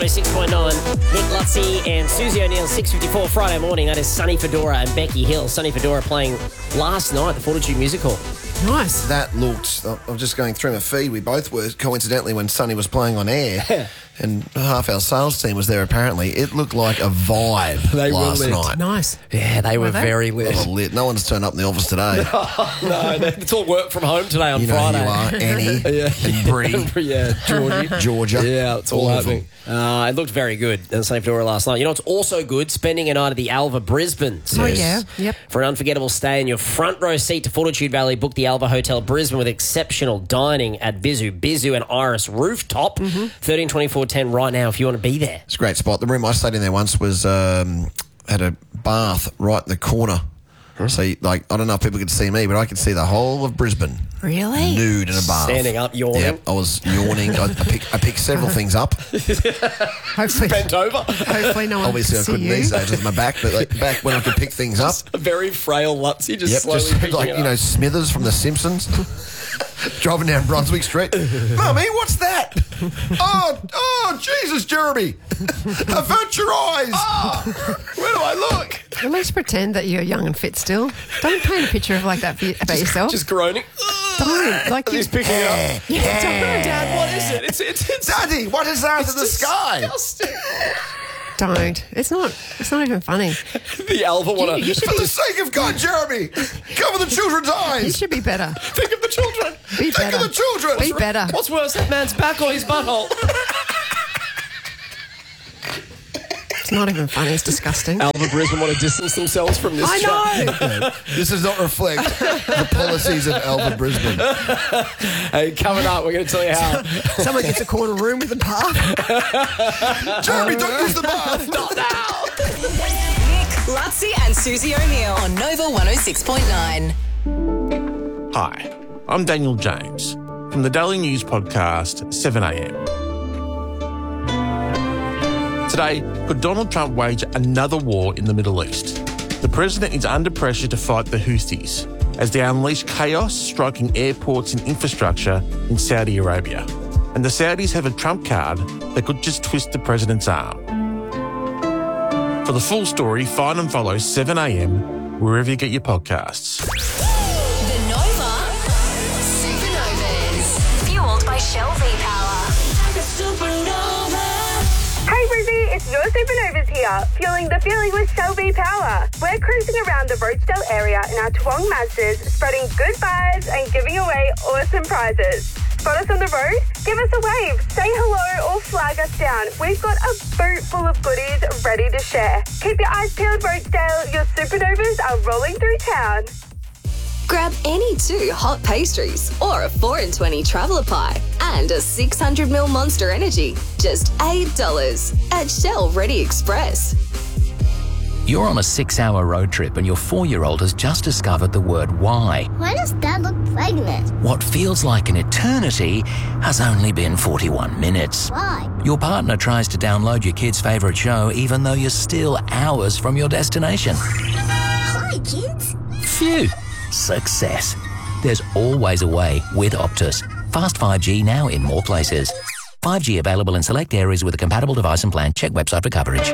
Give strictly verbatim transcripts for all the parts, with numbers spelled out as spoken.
one oh six point nine. Nick Lutzi and Susie O'Neill, six fifty-four Friday morning. That is Sonny Fedora and Becky Hill. Sonny Fedora playing last night at the Fortitude Music Hall. Nice. That looked... I'm just going through my feed. We both were, coincidentally, when Sonny was playing on air, and half our sales team was there, apparently. It looked like a vibe They last were lit. night. Nice. Yeah, they were, Were they? very They lit. were lit. No one's turned up in the office today. No, they- it's all work from home today on You know Friday. who you are, Annie Yeah. and Bree, Yeah, Georgie. Georgia. Yeah, it's all, All of happening. Uh, it looked very good in Sonny Fedora last night. You know, it's also good spending a night at the Alva Brisbane. Oh, yeah. Yep. For an unforgettable stay in your front row seat to Fortitude Valley, book the Alva Hotel Brisbane with exceptional dining at Bizu, Bizu and Iris Rooftop. thirteen twenty-four ten right now if you want to be there. It's a great spot. The room I stayed in there once was um, had a bath right in the corner. So, you- like, I don't know if people could see me, but I could see the whole of Brisbane Really? nude in a bath. Standing up, yawning. Yep, I was yawning. I, I, pick, I picked several things up. Hopefully, Bent over. hopefully no one Obviously, I can see couldn't you. these days with my back, but like, back when I could pick things up. A very frail Lutzi just Yep, slowly just picking like, it you know, up. Smithers from The Simpsons. Driving down Brunswick Street. Mummy, what's that? Oh, oh, Jesus, Jeremy. Avert your eyes. Oh, where do I look? At least pretend that you're young and fit still. Don't paint a picture of like that for you, about yourself. Just groaning. don't. Like And you, he's picking it up. Yeah, don't. Dad, what is it? It's it's it's Daddy, what is that in the sky? disgusting. Don't. It's not. It's not even funny. The Alva want You, you to should For the be. sake of God, Jeremy, cover the children's You eyes. should be better. think of the children. Be Think better. of the children. Be better. What's worse, that man's back or his butthole? It's not even funny. It's disgusting. Alva Brisbane want to distance themselves from this I chat. know. This does not reflect the policies of Alva Brisbane. Hey, coming up, we're going to tell you how. Someone gets a corner room with a bath. Jeremy, don't use the bath. Not now. Nick, Lutzi and Susie O'Neill on Nova one oh six point nine. Hi, I'm Daniel James from the Daily News podcast seven a m. Today, could Donald Trump wage another war in the Middle East? The president is under pressure to fight the Houthis as they unleash chaos striking airports and infrastructure in Saudi Arabia. And the Saudis have a Trump card that could just twist the president's arm. For the full story, find and follow seven a m wherever you get your podcasts. The Nova Supernovas. Fueled by Shell V-Power. Hey Brizzy, it's your Supernovas here, fueling the feeling with Shell V-Power. We're cruising around the Rochedale area in our Toowong Mazdas, spreading good vibes and giving away awesome prizes. Spot us on the road? Give us a wave, say hello or flag us down. We've got a boot full of goodies ready to share. Keep your eyes peeled, Rochedale. Your Supernovas are rolling through town. Grab any two hot pastries or a four in twenty traveller pie and a six hundred milliliter Monster Energy. Just eight dollars at Shell Ready Express. You're on a six-hour road trip and your four-year-old has just discovered the word why. Why does Dad look pregnant? What feels like an eternity has only been forty-one minutes. Why? Your partner tries to download your kid's favourite show even though you're still hours from your destination. Hi, kids. Phew! Success. There's always a way with Optus. Fast five G now in more places. five G available in select areas with a compatible device and plan. Check website for coverage.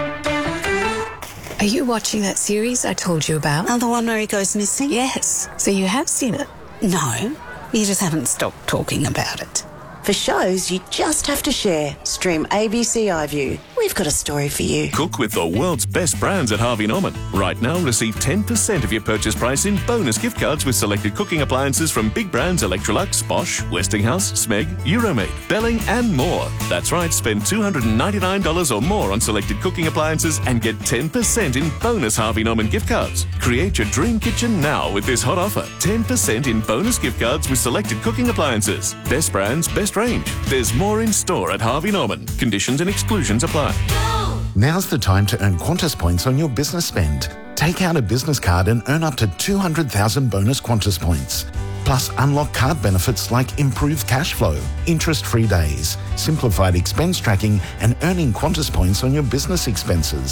Are you watching that series I told you about? Oh, the one where he goes missing? Yes. So you have seen it? No, you just haven't stopped talking about it. For shows you just have to share, stream A B C iView. We've got a story for you. Cook with the world's best brands at Harvey Norman. Right now, receive ten percent of your purchase price in bonus gift cards with selected cooking appliances from big brands Electrolux, Bosch, Westinghouse, Smeg, Euromade, Belling and more. That's right, spend two hundred ninety-nine dollars or more on selected cooking appliances and get ten percent in bonus Harvey Norman gift cards. Create your dream kitchen now with this hot offer. ten percent in bonus gift cards with selected cooking appliances. Best brands, best range. There's more in store at Harvey Norman. Conditions and exclusions apply. Now's the time to earn Qantas points on your business spend. Take out a business card and earn up to two hundred thousand bonus Qantas points. Plus, unlock card benefits like improved cash flow, interest-free days, simplified expense tracking, and earning Qantas points on your business expenses.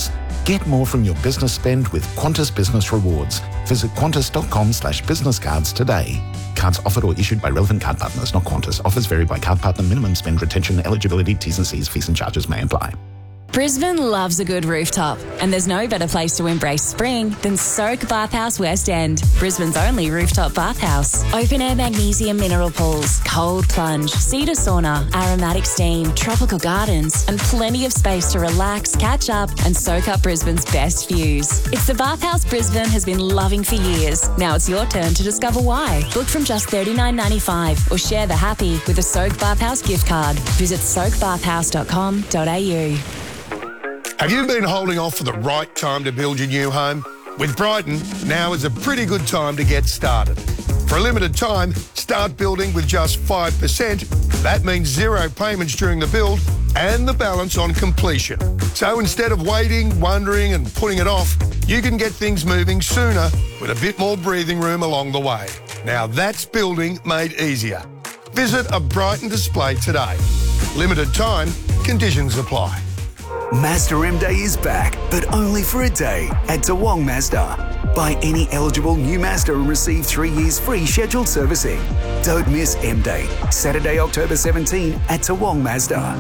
Get more from your business spend with Qantas Business Rewards. Visit qantas.com slash business cards today. Cards offered or issued by relevant card partners, not Qantas. Offers vary by card partner. Minimum spend, retention, eligibility, T's and C's, fees and charges may apply. Brisbane loves a good rooftop, and there's no better place to embrace spring than Soak Bathhouse West End, Brisbane's only rooftop bathhouse. Open air magnesium mineral pools, cold plunge, cedar sauna, aromatic steam, tropical gardens, and plenty of space to relax, catch up, and soak up Brisbane's best views. It's the bathhouse Brisbane has been loving for years. Now it's your turn to discover why. Book from just thirty-nine ninety-five or share the happy with a Soak Bathhouse gift card. Visit soak bathhouse dot com dot a u. Have you been holding off for the right time to build your new home? With Brighton, now is a pretty good time to get started. For a limited time, start building with just five percent. That means zero payments during the build and the balance on completion. So instead of waiting, wondering and putting it off, you can get things moving sooner with a bit more breathing room along the way. Now that's building made easier. Visit a Brighton display today. Limited time, conditions apply. Mazda M Day is back, but only for a day at Toowong Mazda. Buy any eligible new Mazda and receive three years free scheduled servicing. Don't miss M Day, Saturday, October seventeenth at Toowong Mazda.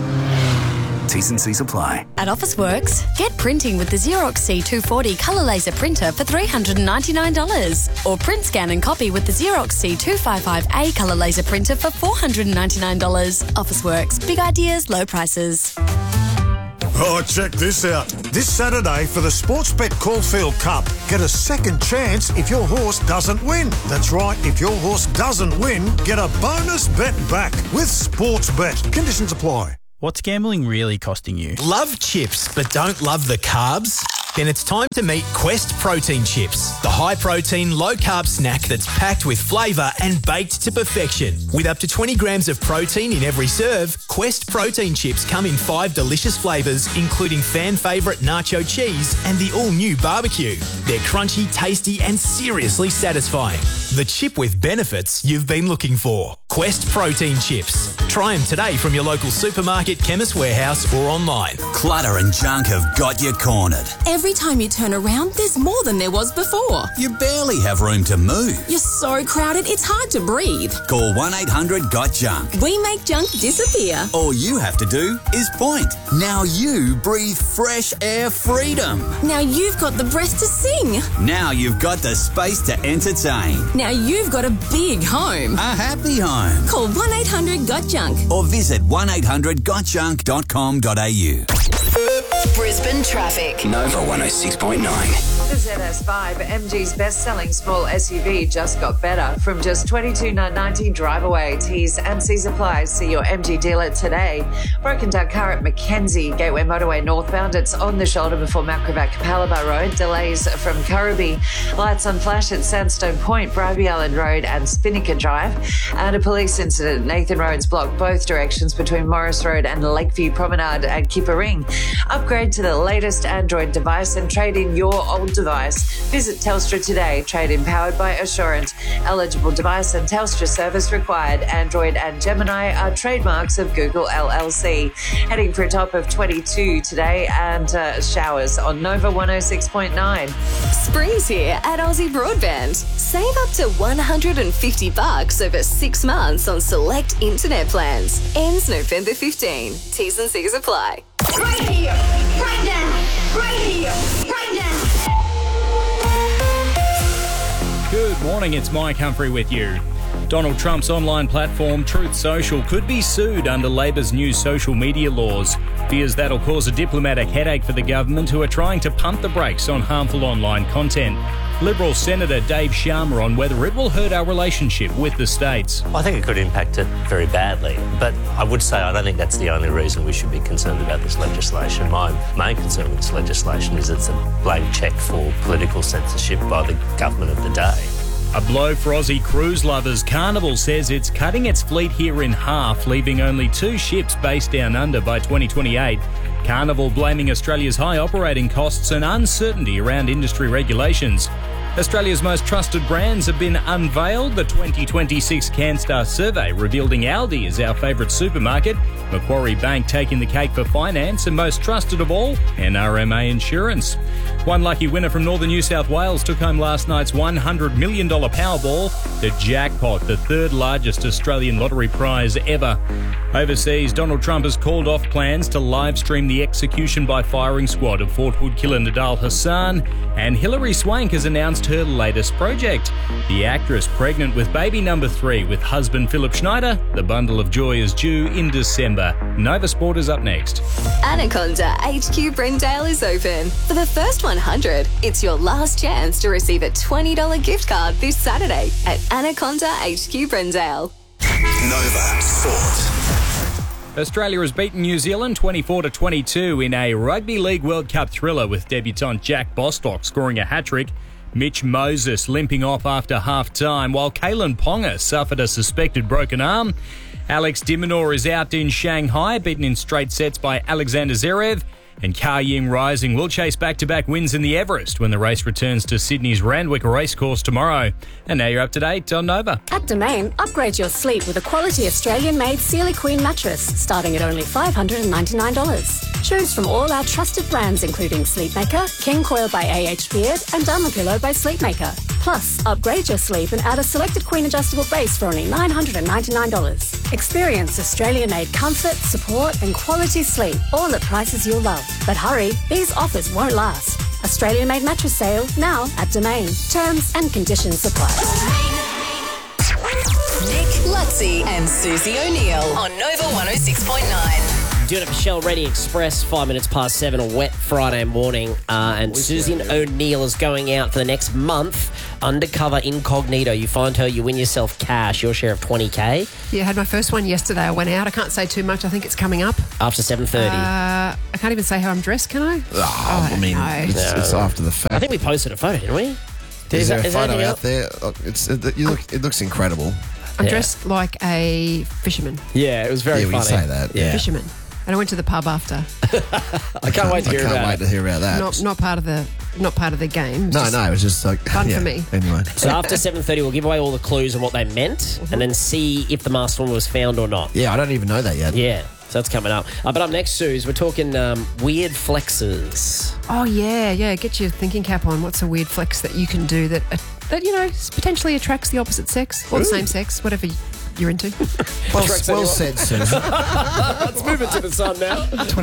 T's and C's apply. At Officeworks, get printing with the Xerox C two forty colour laser printer for three hundred ninety-nine dollars. Or print, scan and copy with the Xerox C two fifty-five A colour laser printer for four hundred ninety-nine dollars. Officeworks, big ideas, low prices. Oh, check this out. This Saturday for the Sportsbet Caulfield Cup, get a second chance if your horse doesn't win. That's right, if your horse doesn't win, get a bonus bet back with Sportsbet. Conditions apply. What's gambling really costing you? Love chips, but don't love the carbs? Then it's time to meet Quest Protein Chips, the high-protein, low-carb snack that's packed with flavour and baked to perfection. With up to twenty grams of protein in every serve, Quest Protein Chips come in five delicious flavours, including fan favourite nacho cheese and the all-new barbecue. They're crunchy, tasty and seriously satisfying. The chip with benefits you've been looking for. Quest Protein Chips. Try them today from your local supermarket, Chemist Warehouse or online. Clutter and junk have got you cornered. Every time you turn around, there's more than there was before. You barely have room to move. You're so crowded, it's hard to breathe. Call one eight hundred got junk. We make junk disappear. All you have to do is point. Now you breathe fresh air freedom. Now you've got the breath to sing. Now you've got the space to entertain. Now you've got a big home. A happy home. Call one eight hundred got junk. Or visit one eight hundred got junk dot com dot a u. Brisbane traffic. Nova one oh six point nine. The Z S five, M G's best-selling small S U V, just got better. From just twenty-two thousand nine hundred ninety, drive away. T's and C's apply. See your M G dealer today. Broken down car at Mackenzie, Gateway Motorway northbound. It's on the shoulder before Macrovac Capalaba Road. Delays from Currabee. Lights on flash at Sandstone Point, Bribie Island Road and Spinnaker Drive. And a police incident. Nathan Road's blocked both directions between Morris Road and Lakeview Promenade at Kipper Ring. Upgrade to the latest Android device and trade in your old device. Visit Telstra today. Trade in powered by Assurant. Eligible device and Telstra service required. Android and Gemini are trademarks of Google L L C. Heading for a top of twenty-two today and uh, showers on Nova one oh six point nine. Spring's here at Aussie Broadband. Save up to one hundred fifty bucks over six months on select internet plans. Ends November fifteenth. T's and C's apply. Right here, right now, right here, right now. Good morning, it's Mike Humphrey with you. Donald Trump's online platform, Truth Social, could be sued under Labor's new social media laws. Fears that'll cause a diplomatic headache for the government, who are trying to pump the brakes on harmful online content. Liberal Senator Dave Sharma on whether it will hurt our relationship with the states. I think it could impact it very badly, but I would say I don't think that's the only reason we should be concerned about this legislation. My main concern with this legislation is it's a blank cheque for political censorship by the government of the day. A blow for Aussie cruise lovers. Carnival says it's cutting its fleet here in half, leaving only two ships based down under by twenty twenty-eight. Carnival blaming Australia's high operating costs and uncertainty around industry regulations. Australia's most trusted brands have been unveiled. The twenty twenty-six CanStar survey revealing Aldi is our favourite supermarket, Macquarie Bank taking the cake for finance, and most trusted of all, N R M A Insurance. One lucky winner from northern New South Wales took home last night's one hundred million dollars Powerball, the jackpot, the third largest Australian lottery prize ever. Overseas, Donald Trump has called off plans to live stream the execution by firing squad of Fort Hood killer Nidal Hassan, and Hilary Swank has announced her latest project. The actress pregnant with baby number three with husband Philip Schneider. The bundle of joy is due in December. Nova Sport is up next. Anaconda H Q Brendale is open. For the first one hundred, it's your last chance to receive a twenty dollars gift card this Saturday at Anaconda H Q Brendale. Nova Sport. Australia has beaten New Zealand twenty-four to twenty-two in a Rugby League World Cup thriller with debutant Jack Bostock scoring a hat-trick. Mitch Moses limping off after half-time, while Kalen Ponga suffered a suspected broken arm. Alex Diminor is out in Shanghai, beaten in straight sets by Alexander Zverev. And Ka Ying Rising will chase back-to-back wins in the Everest when the race returns to Sydney's Randwick Racecourse tomorrow. And now you're up to date on Nova. At Domain, upgrade your sleep with a quality Australian-made Sealy Queen mattress starting at only five hundred ninety-nine dollars. Choose from all our trusted brands including Sleepmaker, King Coil by A H Beard and Dermapillow by Sleepmaker. Plus, upgrade your sleep and add a selected queen adjustable base for only nine hundred ninety-nine dollars. Experience Australian-made comfort, support and quality sleep, all at prices you'll love. But hurry, these offers won't last. Australian-made mattress sale now at Domain. Terms and conditions apply. Nick, Lutzi and Susie O'Neill on Nova one oh six point nine. Doing it for Shell Ready Express, five minutes past seven, a wet Friday morning. Uh, and Susan O'Neill is going out for the next month, undercover incognito. You find her, you win yourself cash, your share of twenty K. Yeah, I had my first one yesterday. I went out. I can't say too much. I think it's coming up. After seven thirty. Uh, I can't even say how I'm dressed, can I? Oh, I, I mean, it's, No. it's after the fact. I think we posted a photo, didn't we? Is, there that- a is photo anything out else? there? Oh, It's it, you look. It looks incredible. I'm Yeah. dressed like a fisherman. Yeah, it was very Yeah, we funny. say that, yeah. Fisherman. And I went to the pub after. I can't wait to hear I can't about wait it. to hear about that. Not not part of the not part of the game. no, Just no, it was just like fun yeah, for me. Anyway, So after seven thirty, we'll give away all the clues on what they meant and then see if the masked woman was found or not. yeah, I don't even know that yet. Yeah, so that's coming up. Uh, but up next, Suze, we're talking um, weird flexes. Oh yeah, yeah. Get your thinking cap on. What's a weird flex that you can do that uh, that you know potentially attracts the opposite sex or the Ooh. same sex, whatever you're into? Well, Attracts well anyone. said, Susan. Let's move it to the sun now.